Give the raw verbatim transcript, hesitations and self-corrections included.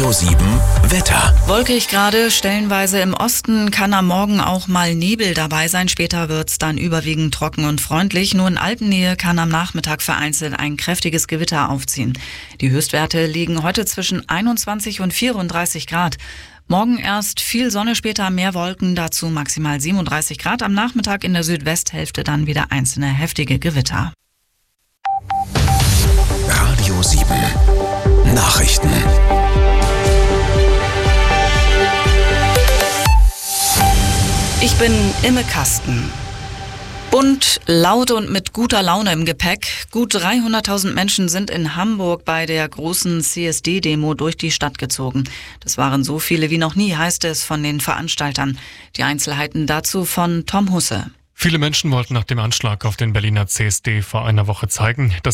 Radio sieben Wetter. Wolkig gerade, stellenweise im Osten kann am Morgen auch mal Nebel dabei sein. Später wird's dann überwiegend trocken und freundlich. Nur in Alpennähe kann am Nachmittag vereinzelt ein kräftiges Gewitter aufziehen. Die Höchstwerte liegen heute zwischen einundzwanzig und vierunddreißig Grad. Morgen erst viel Sonne, später mehr Wolken, dazu maximal siebenunddreißig Grad. Am Nachmittag in der Südwesthälfte dann wieder einzelne heftige Gewitter. Radio sieben Nachrichten. Ich bin Imme Kasten. Bunt, laut und mit guter Laune im Gepäck. Gut dreihunderttausend Menschen sind in Hamburg bei der großen C S D-Demo durch die Stadt gezogen. Das waren so viele wie noch nie, heißt es von den Veranstaltern. Die Einzelheiten dazu von Tom Husse. Viele Menschen wollten nach dem Anschlag auf den Berliner C S D vor einer Woche zeigen, dass